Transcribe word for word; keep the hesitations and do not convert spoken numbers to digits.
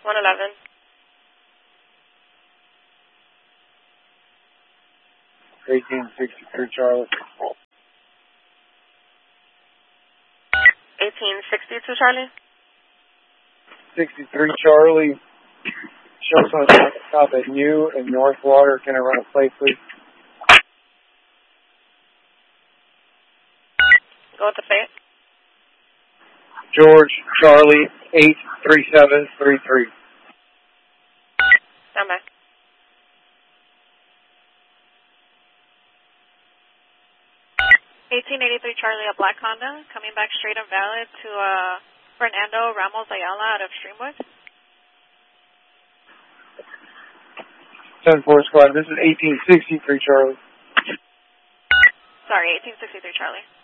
one eleven. eighteen sixty-three Charlie. eighteen sixty-two Charlie. sixty-three Charlie. Show someone stop at you in Northwater. Can I run a plate, please? Go with the plate. George Charlie eight three seven three three. Stand by. eighteen eighty-three Charlie, a black Honda, coming back straight and valid to uh, Fernando Ramos Ayala out of Streamwood. ten four Squad, this is eighteen sixty-three Charlie. Sorry, eighteen sixty-three Charlie.